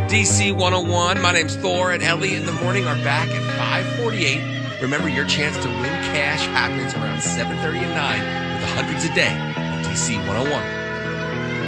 DC 101. My name's Thor, and Ellie in the morning are back at 5:48. Remember, your chance to win cash happens around 7:30 and 9 with the hundreds a day on DC 101.